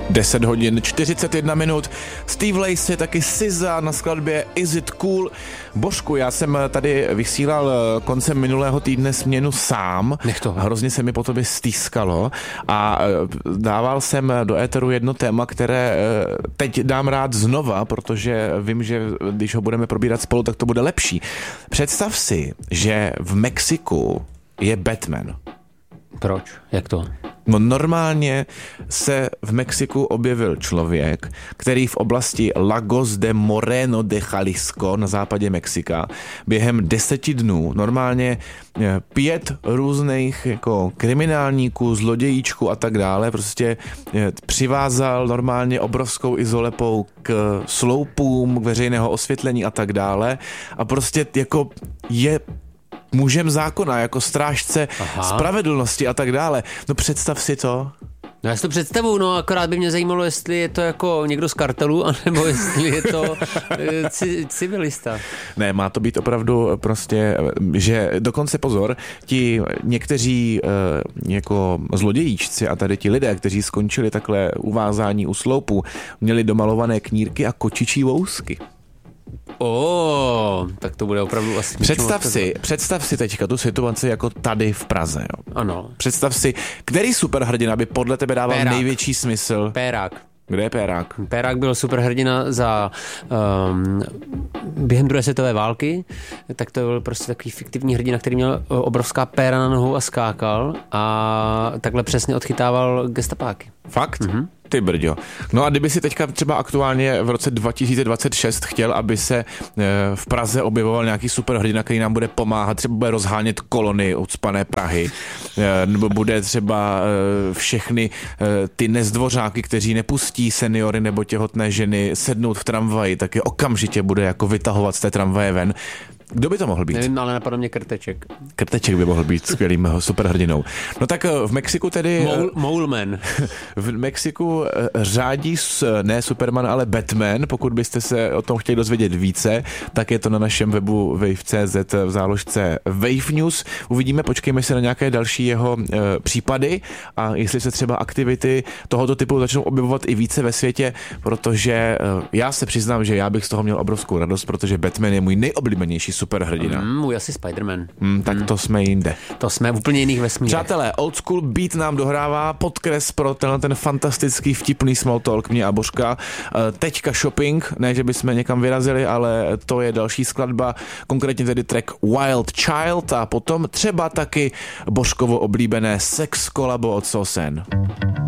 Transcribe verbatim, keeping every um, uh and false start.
deset hodin čtyřicet jedna minut. Steve Lacy, taky S Z A na skladbě Is It Cool. Božku, já jsem tady vysílal koncem minulého týdne směnu sám. Nech to. Hrozně se mi po tobě stýskalo a dával jsem do éteru jedno téma, které teď dám rád znova, protože vím, že když ho budeme probírat spolu, tak to bude lepší. Představ si, že v Mexiku je Batman. Proč? Jak to? No normálně se v Mexiku objevil člověk, který v oblasti Lagos de Moreno de Jalisco na západě Mexika během deseti dnů normálně pět různých jako kriminálníků, zlodějíčků a tak dále prostě přivázal normálně obrovskou izolepou k sloupům, k veřejného osvětlení a tak dále a prostě jako je mužem zákona, jako strážce Aha. spravedlnosti a tak dále. No představ si to. No já si to představu, no akorát by mě zajímalo, jestli je to jako někdo z kartelu, anebo jestli je to c- civilista. Ne, má to být opravdu prostě, že dokonce pozor, ti někteří jako zlodějíčci a tady ti lidé, kteří skončili takhle uvázání u sloupu, měli domalované knírky a kočičí vousky. Oh, tak to bude opravdu asi... Představ si, představ si teďka tu situaci jako tady v Praze. Jo. Ano. Představ si, který superhrdina by podle tebe dával Pérák. největší smysl? Pérák. Kde je Pérák? Pérák byl superhrdina za um, během druhé světové války, tak to byl prostě takový fiktivní hrdina, který měl obrovská péra na nohou a skákal a takhle přesně odchytával gestapáky. Fakt? Mhm. Ty brďo. No a kdyby si teďka třeba aktuálně v roce dva tisíce dvacet šest chtěl, aby se v Praze objevoval nějaký superhrdina, který nám bude pomáhat, třeba bude rozhánět kolony ucpané Prahy, nebo bude třeba všechny ty nezdvořáky, kteří nepustí seniory nebo těhotné ženy sednout v tramvaji, tak je okamžitě bude jako vytahovat z té tramvaje ven. Kdo by to mohl být? Nevím, ale napadlo mě Krteček. Krteček by mohl být skvělým superhrdinou. No tak v Mexiku tedy... Mole, Moleman. V Mexiku řádí ne Superman, ale Batman. Pokud byste se o tom chtěli dozvědět více, tak je to na našem webu wave tečka cé zet v záložce Wave News. Uvidíme, počkejme se na nějaké další jeho e, případy a jestli se třeba aktivity tohoto typu začnou objevovat i více ve světě, protože e, já se přiznám, že já bych z toho měl obrovskou radost, protože Batman je můj nejoblíbenější superhrdina. Mm, můj asi Spider-Man. Mm, tak mm. to jsme jinde. To jsme v úplně jiných vesmírech. Přátelé, Old School Beat nám dohrává podkres pro tenhle ten fantastický vtipný small talk mě a Božka. Teďka shopping, ne, že bychom někam vyrazili, ale to je další skladba, konkrétně tedy track Wild Child a potom třeba taky Božkovo oblíbené sex kolabo od Sosen.